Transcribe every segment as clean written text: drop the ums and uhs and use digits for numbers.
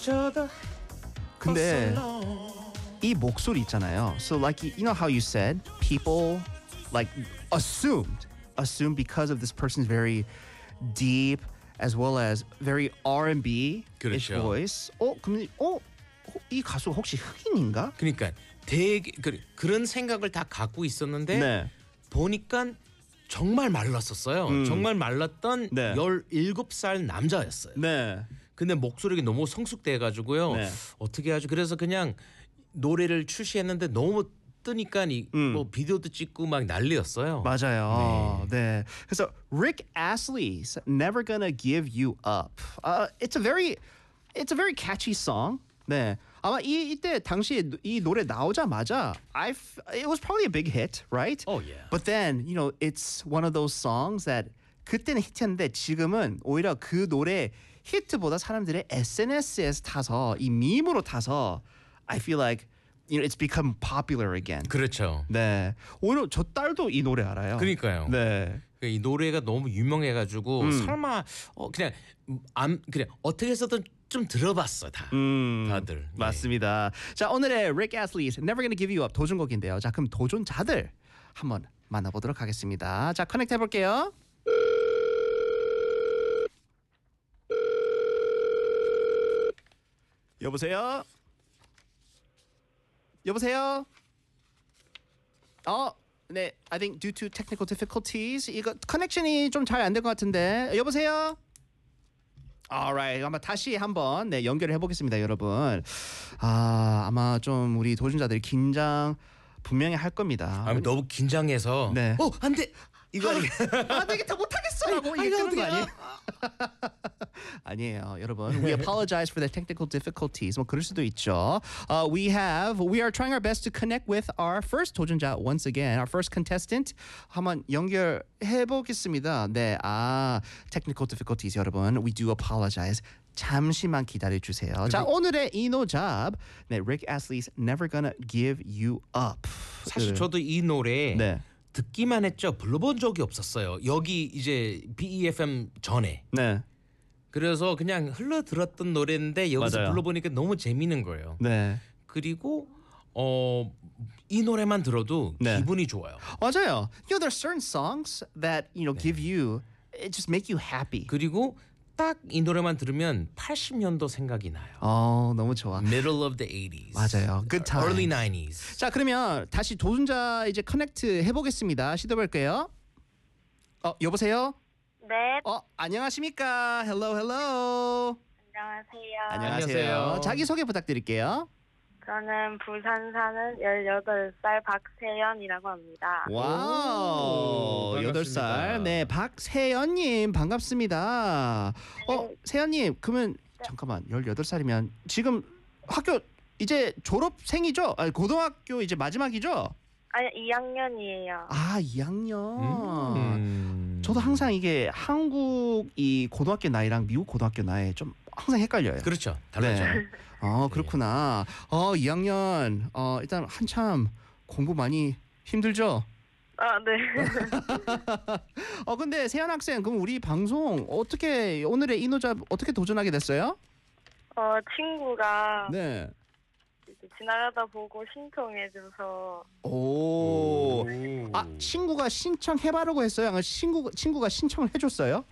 근데 이 목소리 있잖아요. So like you know how you said people like assumed because of this person's very deep as well as very R&B-ish 그렇죠. voice. 그럼 이 가수 혹시 흑인인가? 그러니까 되게 그런 생각을 다 갖고 있었는데 네. 보니까 정말 말랐었어요. 정말 말랐던 네. 17살 남자였어요. 네. 근데 목소리가 너무 성숙돼가지고요. 네. 어떻게 하죠? 그래서 그냥 노래를 출시했는데 너무 뜨니까 뭐 비디오도 찍고 막 난리였어요. 맞아요. 네. 그래서 Rick Astley's Never Gonna Give You Up. It's a very catchy song. 네. 아마 이때 당시에 이 노래 나오자마자 it was probably a big hit, right? Oh yeah. But then, you know, it's one of those songs that 그때는 히트였는데 지금은 오히려 그 노래 히트보다 사람들의 SNS에서 타서 이 밈으로 타서 I feel like you know it's become popular again. 그렇죠. 네. 오히려 저 딸도 이 노래 알아요. 그러니까요. 네. 이 노래가 너무 유명해가지고 설마 그냥 그냥 어떻게 해서든 좀 들어봤어 다들. 맞습니다. 자, 오늘의 Rick Astley's Never Gonna Give You Up 도전곡인데요. 자, 그럼 도전자들 한번 만나보도록 하겠습니다. 자, 커넥트 해볼게요. 여보세요? 여보세요? 네, I think due to technical difficulties 이거 커넥션이 좀 잘 안 될 것 같은데 여보세요? Alright, 아마 다시 한번 네, 연결을 해보겠습니다, 여러분. 아마 좀 우리 도전자들이 긴장 분명히 할 겁니다. 너무 긴장해서 네. 안 돼. 이거 아니 내가 더 못하겠어라고 얘기하는 거 아니에요? 아니에요, 여러분. We apologize for the technical difficulties. 뭐 그럴 수도 있죠. We are trying our best to connect with our first 도전자 once again, our first contestant. 한번 연결해 보겠습니다. 네, technical difficulties, 여러분. We do apologize. 잠시만 기다려 주세요. 자, 오늘의 이노잡, 네, Rick Astley's Never Gonna Give You Up. 사실 저도 이 노래 네. 듣기만 했죠. 불러본 적이 없었어요. 여기 이제 BEFM 전에. 네. 그래서 그냥 흘러 들었던 노래인데 여기서 맞아요. 불러보니까 너무 재밌는 거예요. 네. 그리고 이 노래만 들어도 네. 기분이 좋아요. 맞아요. You know, there's certain songs that you know give you, it just make you happy. 그리고 딱 이 노래만 들으면 80년도 생각이 나요. 너무 좋아. Middle of the 80s. 맞아요. Good time. Early 90s. 자, 그러면 다시 도전자 이제 커넥트 해보겠습니다. 시도해볼게요. 여보세요? 네, 안녕하십니까? Hello, hello. 안녕하세요. 안녕하세요. 자기소개 부탁드릴게요. 저는 부산 사는 18살 박세연이라고 합니다. 와우, 오, 8살. 네, 박세연님 반갑습니다. 세연님, 그러면 잠깐만, 18살이면 지금 학교 이제 졸업생이죠? 고등학교 이제 마지막이죠? 아니, 2학년이에요. 2학년. 저도 항상 이게 한국 이 고등학교 나이랑 미국 고등학교 나이 좀 항상 헷갈려요. 그렇죠. 달라져. 네. 그렇구나. 2학년. 일단 한참 공부 많이 힘들죠? 네. 근데 세연 학생, 그럼 우리 방송 어떻게 오늘의 이노잡 어떻게 도전하게 됐어요? 친구가 네. 이제 지나가다 보고 신청해줘서. 오. 친구가 신청해봐라고 했어요? 아니면 친구가 신청을 해줬어요?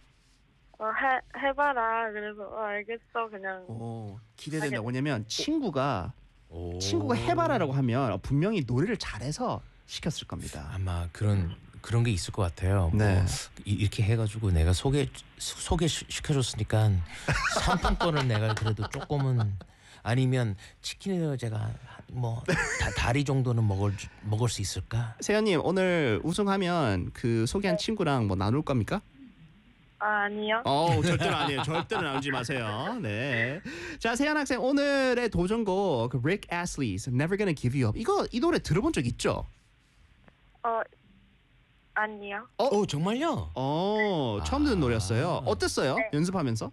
해봐라. 그래서 알겠어. 그냥. 기대된다. 왜냐면 친구가 오. 해봐라라고 하면 분명히 노래를 잘해서 시켰을 겁니다. 아마 그런 게 있을 것 같아요. 네. 뭐 이렇게 해가지고 내가 소개시켜줬으니까 상품권을 내가 그래도 조금은 아니면 치킨을 제가 뭐 다리 정도는 먹을 수 있을까? 세연님, 오늘 우승하면 그 소개한 친구랑 뭐 나눌 겁니까? 아니요. 절대로 아니에요. 절대로 나누지 마세요. 네. 자, 세연 학생, 오늘의 도전곡 Rick Astley's Never Gonna Give You Up. 이 노래 들어본 적 있죠? 아니요. 정말요? 처음 듣는 노래였어요. 어땠어요? 네. 연습하면서?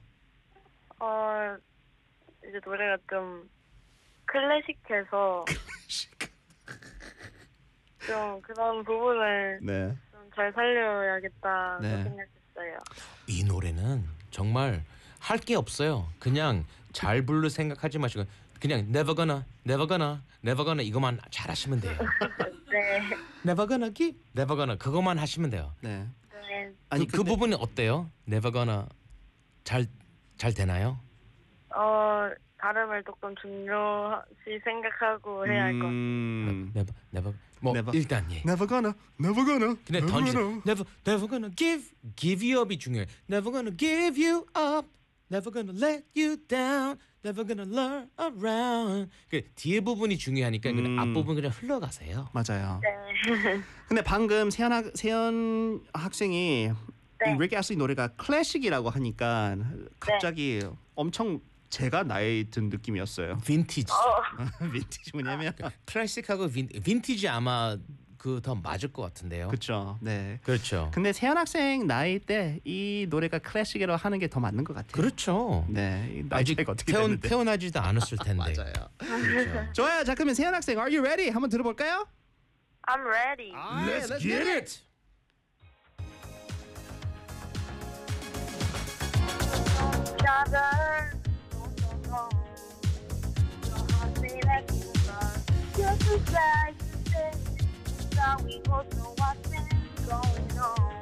이제 노래가 좀 클래식해서 좀 그런 부분을 네. 좀 잘 살려야겠다 네. 생각했어요. 이 노래는 정말 할 게 없어요. 그냥 잘 부를 생각하지 마시고 그냥 never gonna 이것만 잘하시면 돼요. 네. never gonna 그것만 하시면 돼요. 네. 네. 아니 그 부분이 어때요? never gonna 잘 되나요? 발음을 조금 중요시 생각하고 해야 할 것 같아요. never 뭐 never. 일단 예. Never gonna. 근데 던지 never gonna give you up이 중요해. never gonna give you up. never gonna let you down. never gonna learn around. 그 뒤에 부분이 중요하니까 그냥 앞 부분 그냥 흘러가세요. 맞아요. 네. 근데 방금 세연 학생이 네. 이 릭 애슬리 노래가 클래식이라고 하니까 갑자기 엄청 제가 나이 든 느낌이었어요. 빈티지. 빈티지 뭐냐면 클래식하고 빈티지 아마 그 더 맞을 것 같은데요. 그렇죠. 네. 그렇죠. 근데 세연 학생 나이 때 이 노래가 클래식이라고 하는 게 더 맞는 것 같아요. 그렇죠. 네. 이 나이 아직 차이가 어떻게 됐는데. 태어나지도 않았을 텐데. 맞아요. 그렇죠. 좋아요. 자 그러면 세연 학생, Are you ready? 한번 들어볼까요? I'm ready. Let's get it. Other, your heart be like just a side to say, now we both know what's been going on.